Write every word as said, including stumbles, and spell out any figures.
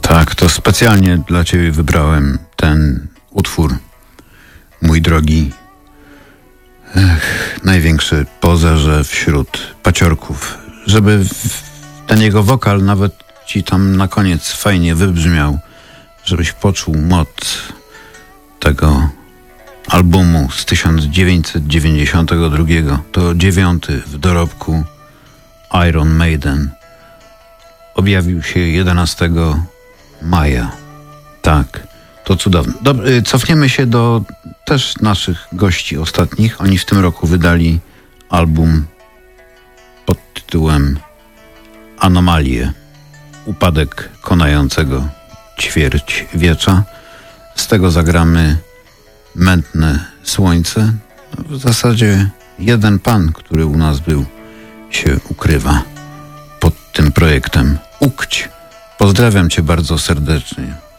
Tak, to specjalnie dla ciebie wybrałem ten utwór, mój drogi. Ech, największy pozerze wśród paciorków, żeby ten jego wokal nawet ci tam na koniec fajnie wybrzmiał, żebyś poczuł moc tego albumu z tysiąc dziewięćset dziewięćdziesiątego drugiego. To dziewiąty w dorobku Iron Maiden. Objawił się jedenastego maja. Tak, to cudowne. Dob- cofniemy się do też naszych gości ostatnich. Oni w tym roku wydali album pod tytułem Anomalie. Upadek konającego ćwierćwiecza. Z tego zagramy Mętne Słońce. W zasadzie jeden pan, który u nas był, się ukrywa pod tym projektem. Ukć. Pozdrawiam cię bardzo serdecznie.